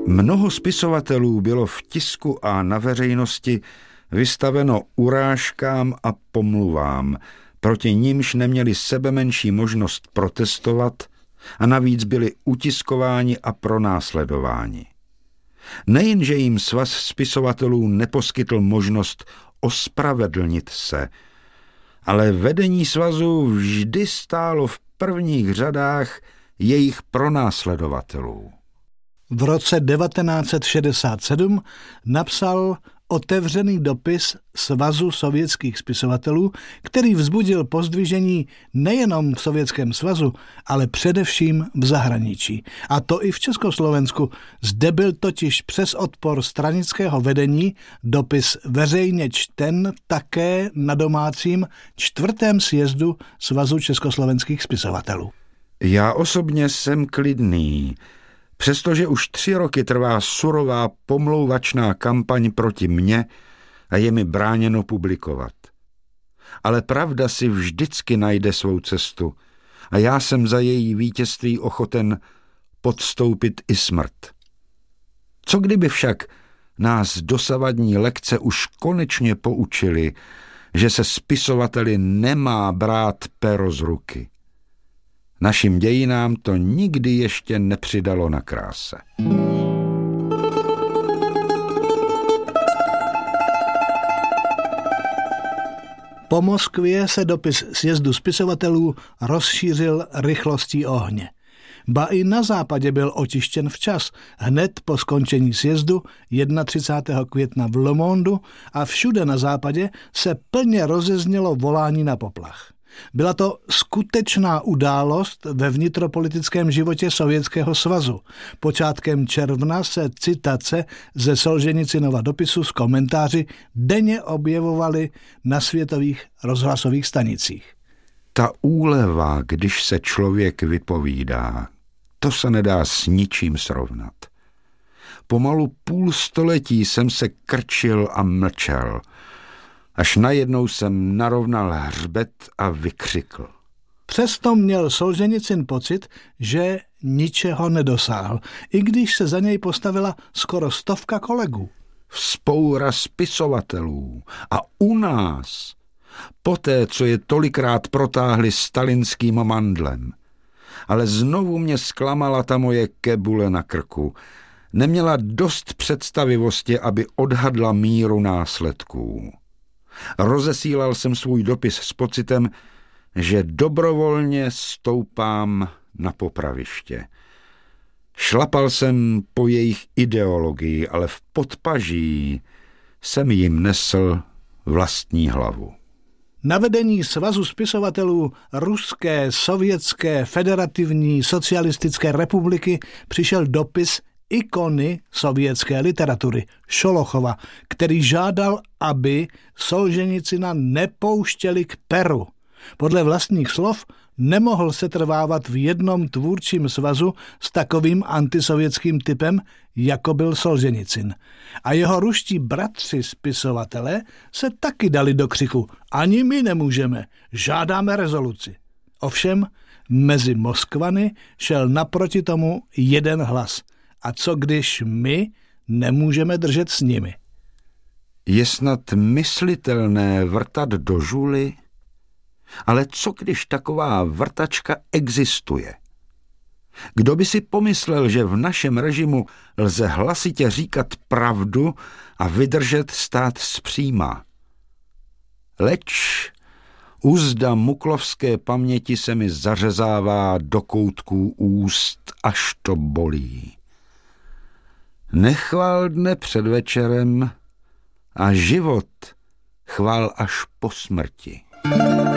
Mnoho spisovatelů bylo v tisku a na veřejnosti vystaveno urážkám a pomluvám, proti nimž neměli sebemenší možnost protestovat a navíc byli utiskováni a pronásledováni. Nejenže jim svaz spisovatelů neposkytl možnost ospravedlnit se, ale vedení svazu vždy stálo v prvních řadách jejich pronásledovatelů. V roce 1967 napsal otevřený dopis Svazu sovětských spisovatelů, který vzbudil pozdvižení nejenom v Sovětském svazu, ale především v zahraničí. A to i v Československu. Zde byl totiž přes odpor stranického vedení dopis veřejně čten také na domácím 4. sjezdu Svazu československých spisovatelů. Já osobně jsem klidný, přestože už 3 roky trvá surová pomlouvačná kampaň proti mně a je mi bráněno publikovat. Ale pravda si vždycky najde svou cestu a já jsem za její vítězství ochoten podstoupit i smrt. Co kdyby však nás dosavadní lekce už konečně poučili, že se spisovateli nemá brát pero z ruky? Našim dějinám to nikdy ještě nepřidalo na kráse. Po Moskvě se dopis sjezdu spisovatelů rozšířil rychlostí ohně. Ba i na západě byl otištěn včas, hned po skončení sjezdu 31. května v Le Monde a všude na západě se plně rozeznělo volání na poplach. Byla to skutečná událost ve vnitropolitickém životě Sovětského svazu. Počátkem června se citace ze Solženicynova dopisu s komentáři denně objevovaly na světových rozhlasových stanicích. Ta úleva, když se člověk vypovídá, to se nedá s ničím srovnat. Pomalu půl století jsem se krčil a mlčel, až najednou jsem narovnal hřbet a vykřikl. Přesto měl Solženicyn pocit, že ničeho nedosáhl, i když se za něj postavila skoro 100 kolegů. Vzpoura spisovatelů a u nás, poté, co je tolikrát protáhli stalinským mandlem. Ale znovu mě zklamala ta moje kebule na krku. Neměla dost představivosti, aby odhadla míru následků. Rozesílal jsem svůj dopis s pocitem, že dobrovolně stoupám na popraviště. Šlapal jsem po jejich ideologii, ale v podpaží jsem jim nesl vlastní hlavu. Na vedení Svazu spisovatelů Ruské, Sovětské, Federativní, Socialistické republiky přišel dopis ikony sovětské literatury Šolochova, který žádal, aby Solženicyna nepouštěli k peru. Podle vlastních slov nemohl se trvávat v jednom tvůrčím svazu s takovým antisovětským typem, jako byl Solženicyn. A jeho ruští bratři spisovatelé se taky dali do křiku. Ani my nemůžeme, žádáme rezoluci. Ovšem, mezi Moskvany šel naproti tomu jeden hlas. A co když my nemůžeme držet s nimi? Je snad myslitelné vrtat do žuly? Ale co když taková vrtačka existuje? Kdo by si pomyslel, že v našem režimu lze hlasitě říkat pravdu a vydržet stát zpříma? Leč uzda muklovské paměti se mi zařezává do koutků úst, až to bolí. Nechval dne před večerem a život chval až po smrti.